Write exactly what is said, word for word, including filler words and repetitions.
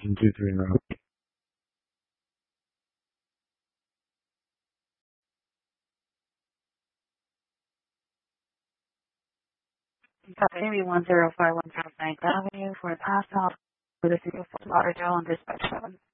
Houston two three in row. Maybe one zero five one South ninth Avenue for the past off with the city of Fort Lauderdale on dispatch seven.